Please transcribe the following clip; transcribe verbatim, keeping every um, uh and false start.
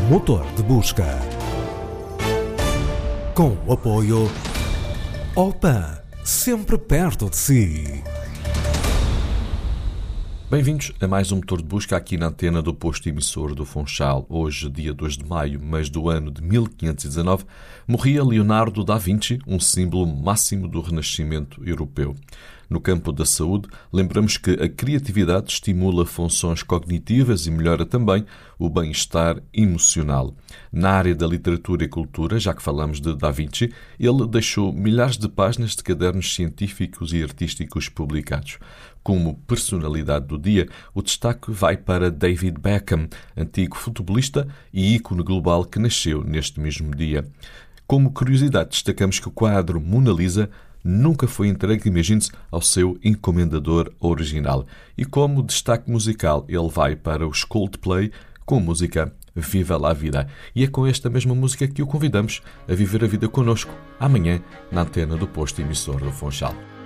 Motor de Busca. Com o apoio Opan, sempre perto de si. Bem-vindos a mais um Motor de Busca aqui na antena do posto emissor do Funchal. Hoje, dia dois de maio, mas do ano de mil quinhentos e dezanove, morria Leonardo da Vinci, um símbolo máximo do Renascimento europeu. No campo da saúde, lembramos que a criatividade estimula funções cognitivas e melhora também o bem-estar emocional. Na área da literatura e cultura, já que falamos de Da Vinci, ele deixou milhares de páginas de cadernos científicos e artísticos publicados. Como personalidade do dia, o destaque vai para David Beckham, antigo futebolista e ícone global que nasceu neste mesmo dia. Como curiosidade, destacamos que o quadro Mona Lisa nunca foi entregue, imagine-se, ao seu encomendador original. E como destaque musical, ele vai para os Coldplay com a música Viva la Vida. E é com esta mesma música que o convidamos a viver a vida connosco, amanhã, na antena do posto emissor do Funchal.